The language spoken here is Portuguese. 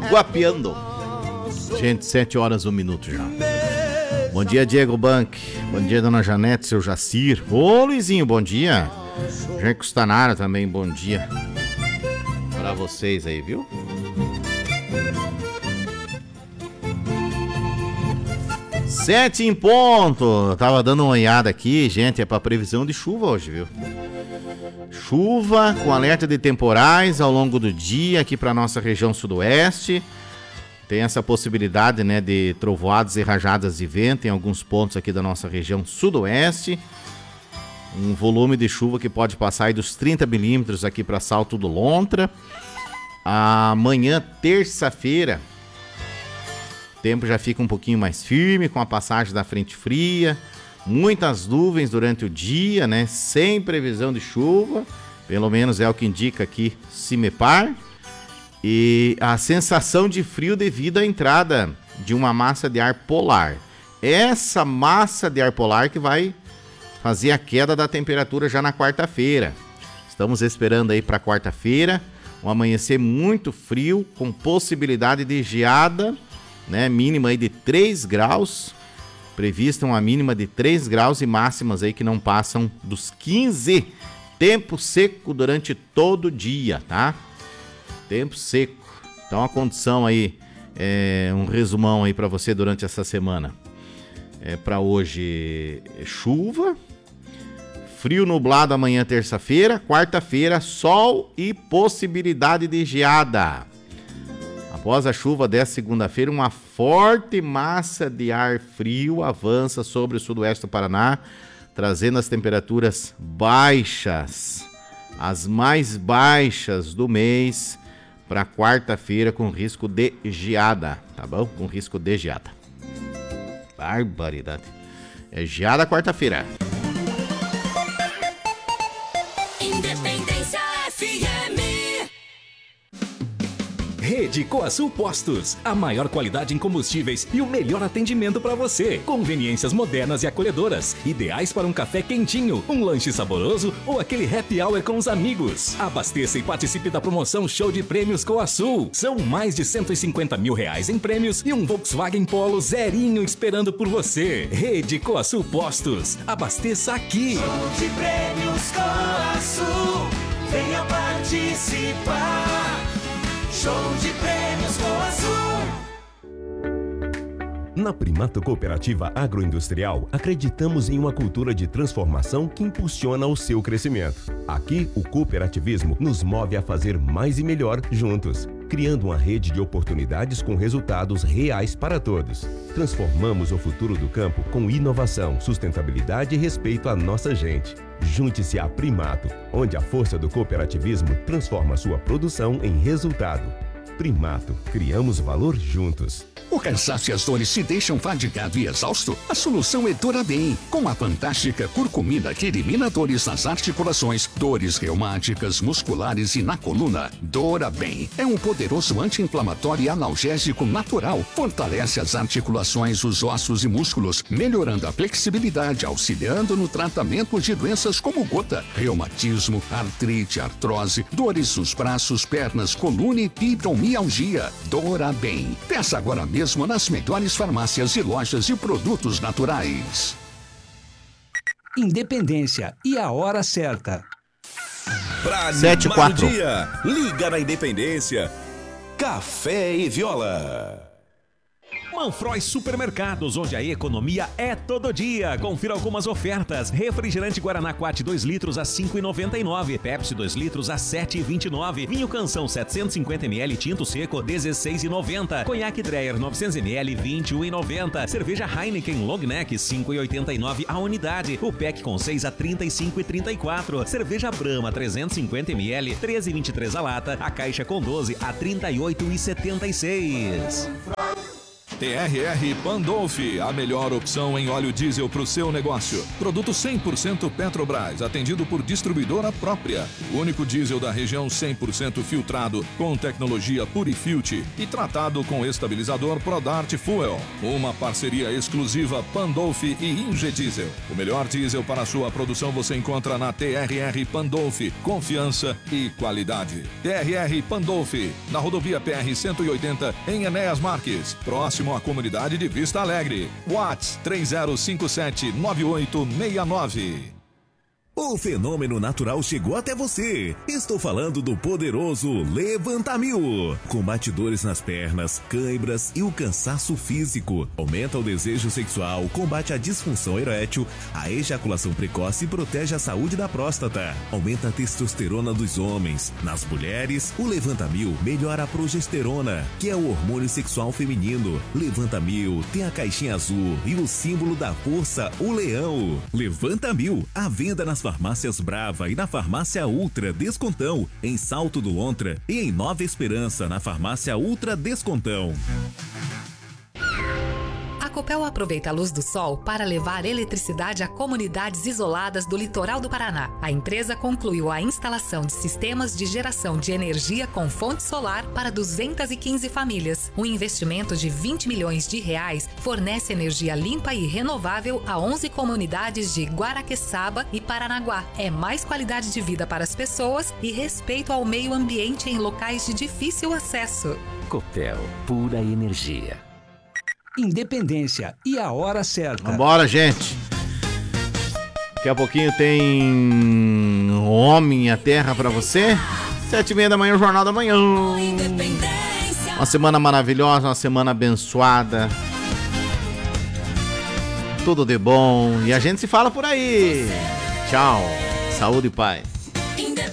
guapeando. Gente, 7 horas, 1 minuto já. Bom dia, Diego Bank. Bom dia, dona Janete, seu Jacir. Ô, Luizinho, bom dia. Jean Custanara também, bom dia. Pra vocês aí, viu? Sete em ponto. Tava dando uma olhada aqui, gente, é pra previsão de chuva hoje, viu? Chuva com alerta de temporais ao longo do dia aqui pra nossa região sudoeste. Tem essa possibilidade, né, de trovoadas e rajadas de vento em alguns pontos aqui da nossa região sudoeste. Um volume de chuva que pode passar aí dos 30 milímetros aqui para Salto do Lontra. Amanhã, terça-feira, o tempo já fica um pouquinho mais firme com a passagem da frente fria. Muitas nuvens durante o dia, né? Sem previsão de chuva. Pelo menos é o que indica aqui CIMEPAR. E a sensação de frio devido à entrada de uma massa de ar polar. Essa massa de ar polar que vai fazer a queda da temperatura já na quarta-feira. Estamos esperando aí para quarta-feira um amanhecer muito frio, com possibilidade de geada, né? Mínima aí de 3 graus. Prevista uma mínima de 3 graus e máximas aí que não passam dos 15. Tempo seco durante todo o dia, tá? Tempo seco. Então a condição aí, um resumão aí para você durante essa semana. Para hoje, chuva. Frio nublado amanhã, terça-feira. Quarta-feira, sol e possibilidade de geada. Após a chuva dessa segunda-feira, uma forte massa de ar frio avança sobre o sudoeste do Paraná, trazendo as temperaturas baixas, as mais baixas do mês, para quarta-feira com risco de geada, tá bom? Com risco de geada. Barbaridade. É geada quarta-feira. Independência FM. Rede Coasul Postos, a maior qualidade em combustíveis e o melhor atendimento para você. Conveniências modernas e acolhedoras, ideais para um café quentinho, um lanche saboroso ou aquele happy hour com os amigos. Abasteça e participe da promoção Show de Prêmios Coasul. São mais de R$150 mil em prêmios e um Volkswagen Polo zerinho esperando por você. Rede Coasul Postos, abasteça aqui. Show de Prêmios Coasul, venha participar. Show de Prêmios Coasul. Na Primato Cooperativa Agroindustrial, acreditamos em uma cultura de transformação que impulsiona o seu crescimento. Aqui, o cooperativismo nos move a fazer mais e melhor juntos, criando uma rede de oportunidades com resultados reais para todos. Transformamos o futuro do campo com inovação, sustentabilidade e respeito à nossa gente. Junte-se à Primato, onde a força do cooperativismo transforma sua produção em resultado. Primato, criamos valor juntos. O cansaço e as dores se deixam fadigado e exausto? A solução é Dorabem, com a fantástica curcumina que elimina dores nas articulações, dores reumáticas, musculares e na coluna. Dorabem é um poderoso anti-inflamatório e analgésico natural. Fortalece as articulações, os ossos e músculos, melhorando a flexibilidade, auxiliando no tratamento de doenças como gota, reumatismo, artrite, artrose, dores nos braços, pernas, coluna e fibromialgia. Dorabem. Peça agora mesmo nas melhores farmácias e lojas de produtos naturais. Independência e a hora certa. Pra 7:04. dia, liga na Independência. Café e Viola. Manfroy Supermercados, onde a economia é todo dia. Confira algumas ofertas. Refrigerante Guaraná Quat 2 litros a R$ 5,99. Pepsi 2 litros a R$ 7,29. Vinho Canção 750ml tinto seco R$ 16,90. Conhaque Dreyer 900ml R$ 21,90. Cerveja Heineken Long Neck R$ 5,89 a unidade. O pack com 6 a R$ 35,34. Cerveja Brahma 350ml R$ 13,23 a lata. A caixa com 12 a R$ 38,76. TRR Pandolfi, a melhor opção em óleo diesel para o seu negócio. Produto 100% Petrobras, atendido por distribuidora própria. O único diesel da região 100% filtrado, com tecnologia Purifilt e tratado com estabilizador Prodart Fuel. Uma parceria exclusiva Pandolfi e Ingediesel. O melhor diesel para a sua produção você encontra na TRR Pandolfi. Confiança e qualidade. TRR Pandolfi, na rodovia PR-180, em Enéas Marques, próximo à comunidade de Vista Alegre. WhatsApp 3057-9869. O fenômeno natural chegou até você. Estou falando do poderoso Levanta-Mil. Combate dores nas pernas, cãibras e o cansaço físico. Aumenta o desejo sexual, combate a disfunção erétil, a ejaculação precoce e protege a saúde da próstata. Aumenta a testosterona dos homens. Nas mulheres, o Levanta-Mil melhora a progesterona, que é o hormônio sexual feminino. Levanta-Mil tem a caixinha azul e o símbolo da força, o leão. Levanta-Mil, à venda nas farmácias Brava e na farmácia Ultra Descontão, em Salto do Ontra, e em Nova Esperança, na farmácia Ultra Descontão. A Copel aproveita a luz do sol para levar eletricidade a comunidades isoladas do litoral do Paraná. A empresa concluiu a instalação de sistemas de geração de energia com fonte solar para 215 famílias. Um investimento de R$20 milhões fornece energia limpa e renovável a 11 comunidades de Guaraqueçaba e Paranaguá. É mais qualidade de vida para as pessoas e respeito ao meio ambiente em locais de difícil acesso. Copel, pura energia. Independência e a hora certa. Vambora, gente. Daqui a pouquinho tem Homem e a Terra pra você. 7h30 da manhã, o Jornal da Manhã. Uma semana maravilhosa, uma semana abençoada. Tudo de bom. E a gente se fala por aí. Tchau. Saúde e paz.